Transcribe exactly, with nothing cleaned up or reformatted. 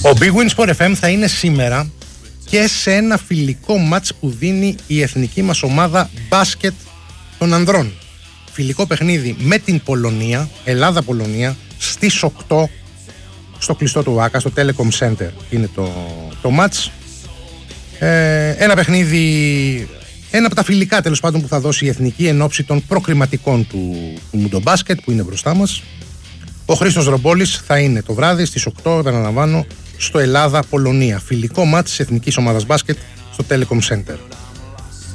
Ο Big Win Sport εφ εμ θα είναι σήμερα και σε ένα φιλικό μάτς που δίνει η εθνική μας ομάδα μπάσκετ των ανδρών. Φιλικό παιχνίδι με την Πολωνία, Ελλάδα-Πολωνία, στις οκτώ στο κλειστό του ΆΚΑ, στο Telecom Center είναι το, το μάτς. Ε, ένα παιχνίδι, ένα από τα φιλικά τέλος πάντων που θα δώσει η εθνική εν ώψη των προκριματικών του, του Μουντομπάσκετ που είναι μπροστά μας. Ο Χρήστος Ρομπόλης θα είναι το βράδυ στις οκτώ, επαναλαμβάνω, στο Ελλάδα-Πολωνία. Φιλικό μάτς της εθνικής ομάδας μπάσκετ στο Telecom Center.